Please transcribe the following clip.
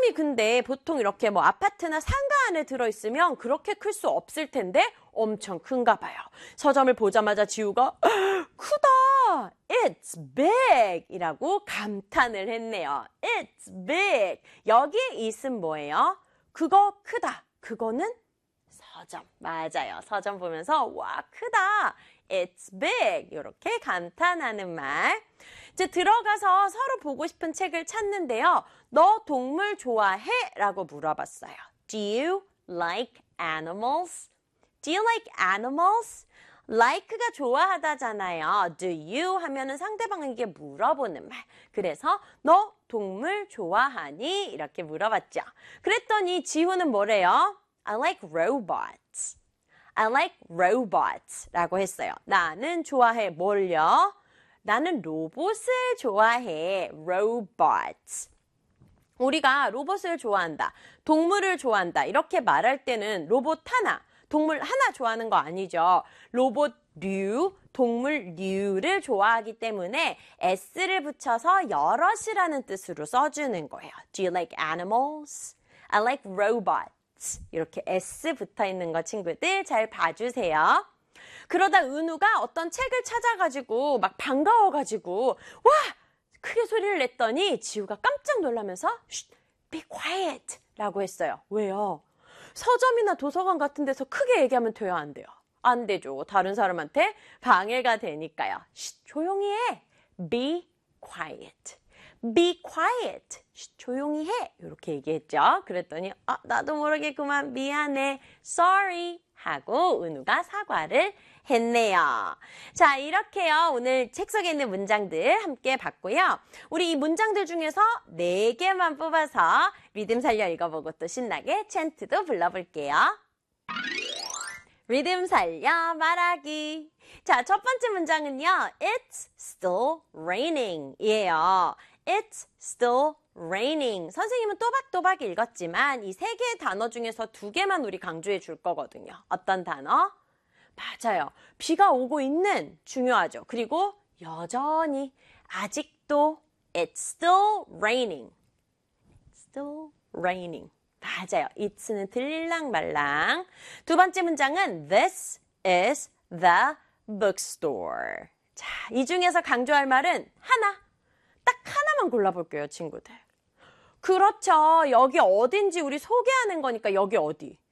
아니 근데 보통 이렇게 뭐 아파트나 상가 안에 들어있으면 그렇게 클 수 없을 텐데 엄청 큰가 봐요. 서점을 보자마자 지우가 크다! It's big! 이라고 감탄을 했네요. It's big! 여기에 it은 뭐예요? 그거 크다. 그거는 서점. 맞아요. 서점 보면서 와 크다. It's big. 이렇게 감탄하는 말. 이제 들어가서 서로 보고 싶은 책을 찾는데요. 너 동물 좋아해? 라고 물어봤어요. Do you like animals? Do you like animals? like가 좋아하다잖아요. Do you 하면은 상대방에게 물어보는 말. 그래서 너 동물 좋아하니? 이렇게 물어봤죠. 그랬더니 지우는 뭐래요? I like robots. I like robots 라고 했어요. 나는 좋아해 뭘요? 나는 로봇을 좋아해. robots. 우리가 로봇을 좋아한다. 동물을 좋아한다. 이렇게 말할 때는 로봇 하나, 동물 하나 좋아하는 거 아니죠. 로봇류, 동물류를 좋아하기 때문에 s를 붙여서 여럿이라는 뜻으로 써주는 거예요. Do you like animals? I like robots. 이렇게 s 붙어 있는 거 친구들 잘 봐주세요. 그러다 은우가 어떤 책을 찾아가지고 막 반가워가지고 와! 크게 소리를 냈더니 지우가 깜짝 놀라면서 Be quiet! 라고 했어요. 왜요? 서점이나 도서관 같은 데서 크게 얘기하면 돼요? 안 돼요? 안 되죠. 다른 사람한테 방해가 되니까요. 조용히 해. Be quiet. Be quiet. 조용히 해. 이렇게 얘기했죠. 그랬더니 나도 모르게 그만 미안해. Sorry. 하고 은우가 사과를 했네요. 자, 이렇게요. 오늘 책 속에 있는 문장들 함께 봤고요. 우리 이 문장들 중에서 4개만 뽑아서 리듬 살려 읽어보고 또 신나게 챈트도 불러볼게요. 리듬 살려 말하기. 자, 첫 번째 문장은요. It's still raining 이에요. It's still raining. 선생님은 또박또박 읽었지만 이 3개의 단어 중에서 2개만 우리 강조해 줄 거거든요. 어떤 단어? 맞아요. 비가 오고 있는 중요하죠. 그리고 여전히 아직도 It's still raining. It's still raining. 맞아요. It's는 들릴랑 말랑. 두 번째 문장은 This is the bookstore. 자, 이 중에서 강조할 말은 하나. 딱 하나만 골라볼게요, 친구들. 그렇죠. 여기 어딘지 우리 소개하는 거니까 여기 어디?